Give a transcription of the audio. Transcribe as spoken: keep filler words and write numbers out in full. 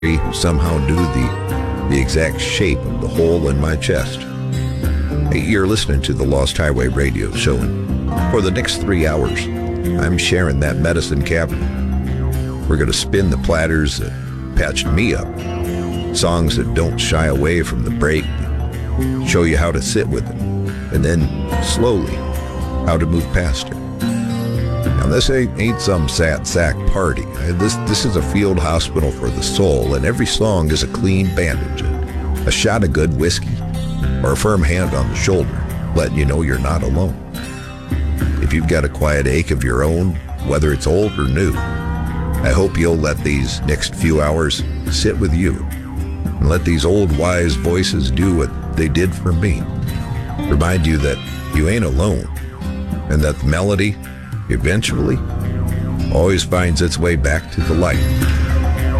who somehow knew the, the exact shape of the hole in my chest. Hey, you're listening to the Lost Highway Radio Show, and for the next three hours, I'm sharing that medicine cabinet. We're going to spin the platters that patched me up, songs that don't shy away from the break, show you how to sit with it, and then slowly how to move past it. Now, this ain't, ain't some sad sack party. This this is a field hospital for the soul, and every song is a clean bandage, a shot of good whiskey, or a firm hand on the shoulder, letting you know you're not alone. If you've got a quiet ache of your own, whether it's old or new, I hope you'll let these next few hours sit with you, and let these old wise voices do what they did for me. Remind you that you ain't alone, and that the melody eventually always finds its way back to the light.